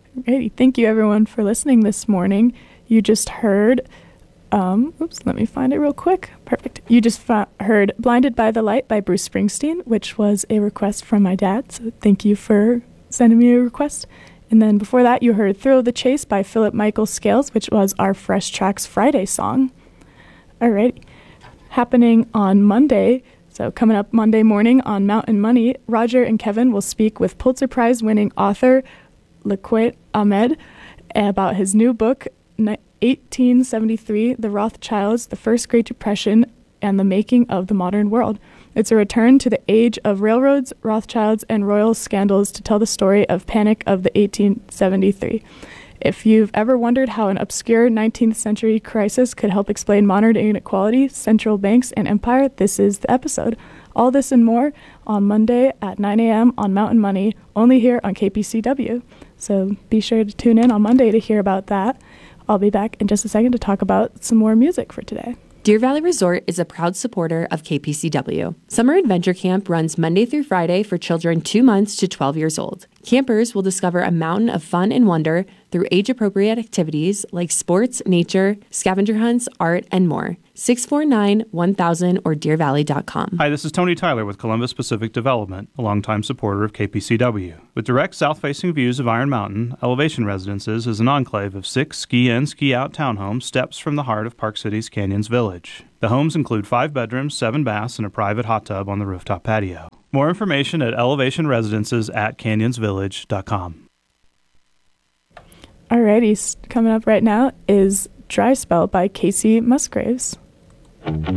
Great. Thank you, everyone, for listening this morning. You just heard, let me find it real quick. Perfect. You just heard Blinded by the Light by Bruce Springsteen, which was a request from my dad. So thank you for sending me a request. And then before that, you heard Thrill of the Chase by Philip Michael Scales, which was our Fresh Tracks Friday song. All right. Happening on Monday, so coming up Monday morning on Mountain Money, Roger and Kevin will speak with Pulitzer Prize winning author Liaquat Ahamed about his new book, 1873, The Rothschilds, the First Great Depression, and the Making of the Modern World. It's a return to the age of railroads, Rothschilds, and royal scandals to tell the story of Panic of the 1873. If you've ever wondered how an obscure 19th century crisis could help explain modern inequality, central banks, and empire, this is the episode. All this and more on Monday at 9 a.m. on Mountain Money, only here on KPCW. So be sure to tune in on Monday to hear about that. I'll be back in just a second to talk about some more music for today. Deer Valley Resort is a proud supporter of KPCW. Summer Adventure Camp runs Monday through Friday for children 2 months to 12 years old. Campers will discover a mountain of fun and wonder through age-appropriate activities like sports, nature, scavenger hunts, art, and more. 649-1000 or deervalley.com. Hi, this is Tony Tyler with Columbus Pacific Development, a longtime supporter of KPCW. With direct south-facing views of Iron Mountain, Elevation Residences is an enclave of 6 ski-in, ski-out townhomes steps from the heart of Park City's Canyons Village. The homes include 5 bedrooms, 7 baths, and a private hot tub on the rooftop patio. More information at elevationresidences@canyonsvillage.com. Alrighty, coming up right now is Dry Spell by Casey Musgraves.